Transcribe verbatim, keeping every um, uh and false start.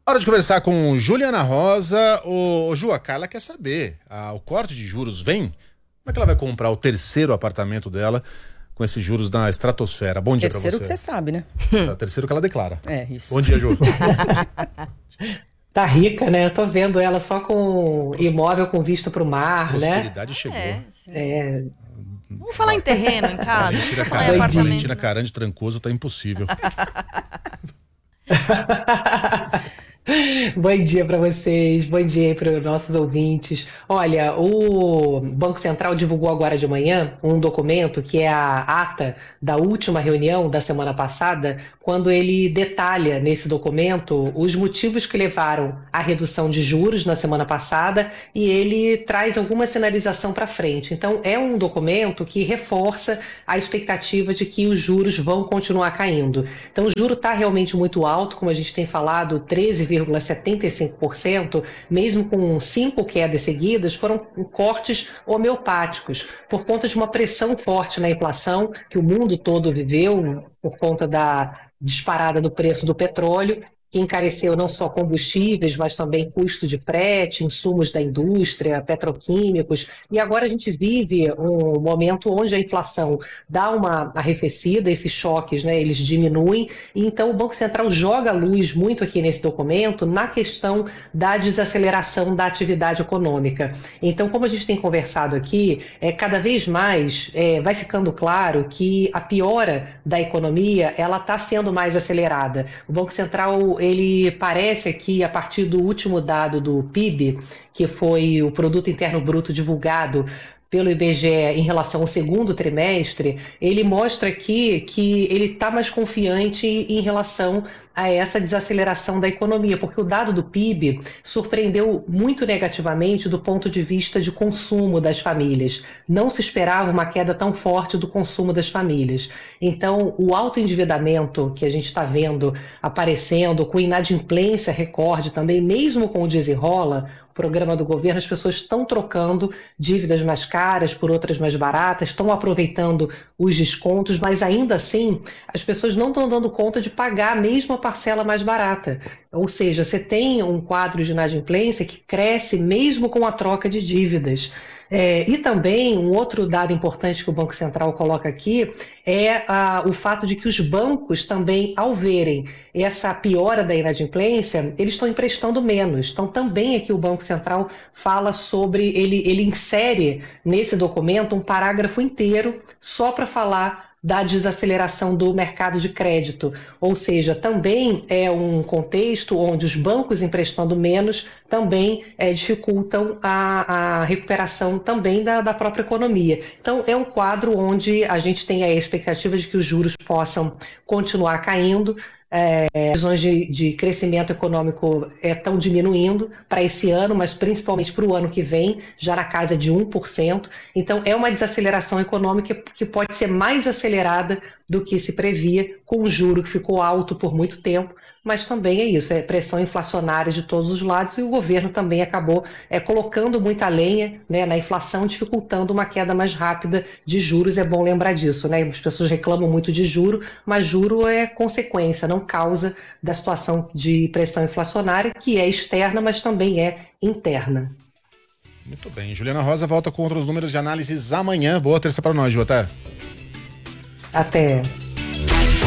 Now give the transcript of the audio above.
Hora de conversar com Juliana Rosa. Ô, Ju, a Carla quer saber, ah, o corte de juros vem? Como é que ela vai comprar o terceiro apartamento dela com esses juros na estratosfera? Bom dia pra você. Terceiro que você sabe, né? É o terceiro que ela declara. É, isso. Bom dia, Ju. Tá rica, né? Eu tô vendo ela só com Pros... imóvel com vista pro mar, né? Prosperidade chegou. É, É. Vamos falar em terreno em casa, não precisa falar em Valentina, apartamento. Valentina Carande Trancoso tá impossível. Bom dia para vocês, bom dia para os nossos ouvintes. Olha, o Banco Central divulgou agora de manhã um documento que é a ata da última reunião da semana passada, quando ele detalha nesse documento os motivos que levaram à redução de juros na semana passada e ele traz alguma sinalização para frente. Então, é um documento que reforça a expectativa de que os juros vão continuar caindo. Então, o juro está realmente muito alto, como a gente tem falado, treze vírgula setenta e cinco por cento, mesmo com cinco quedas seguidas, foram cortes homeopáticos, por conta de uma pressão forte na inflação que o mundo todo viveu, por conta da disparada do preço do petróleo, que encareceu não só combustíveis, mas também custo de frete, insumos da indústria, petroquímicos. E agora a gente vive um momento onde a inflação dá uma arrefecida, esses choques, né, eles diminuem, e então o Banco Central joga a luz muito aqui nesse documento na questão da desaceleração da atividade econômica. Então, como a gente tem conversado aqui, é, cada vez mais é, vai ficando claro que a piora da economia ela está sendo mais acelerada. O Banco Central ele parece aqui, a partir do último dado do P I B, que foi o Produto Interno Bruto divulgado pelo I B G E em relação ao segundo trimestre, ele mostra aqui que ele está mais confiante em relação a essa desaceleração da economia, porque o dado do P I B surpreendeu muito negativamente do ponto de vista de consumo das famílias. Não se esperava uma queda tão forte do consumo das famílias. Então, o alto endividamento que a gente está vendo aparecendo, com inadimplência recorde também, mesmo com o desenrola, programa do governo, as pessoas estão trocando dívidas mais caras por outras mais baratas, estão aproveitando os descontos, mas ainda assim as pessoas não estão dando conta de pagar mesmo a parcela mais barata. Ou seja, você tem um quadro de inadimplência que cresce mesmo com a troca de dívidas. É, e também, um outro dado importante que o Banco Central coloca aqui é a, o fato de que os bancos também, ao verem essa piora da inadimplência, eles estão emprestando menos. Então, também aqui o Banco Central fala sobre, ele, ele insere nesse documento um parágrafo inteiro só para falar da desaceleração do mercado de crédito, ou seja, também é um contexto onde os bancos emprestando menos também é, dificultam a, a recuperação também da, da própria economia. Então é um quadro onde a gente tem a expectativa de que os juros possam continuar caindo. É, previsões de, de crescimento econômico estão é, diminuindo para esse ano, mas principalmente para o ano que vem, já na casa de um por cento. Então, é uma desaceleração econômica que pode ser mais acelerada do que se previa, com o juro que ficou alto por muito tempo, mas também é isso, é pressão inflacionária de todos os lados e o governo também acabou é, colocando muita lenha, né, na inflação, dificultando uma queda mais rápida de juros. É bom lembrar disso, né? As pessoas reclamam muito de juro, mas juro é consequência, não causa da situação de pressão inflacionária, que é externa, mas também é interna. Muito bem, Juliana Rosa volta com outros números de análises amanhã. Boa terça para nós, Ju, até. Até.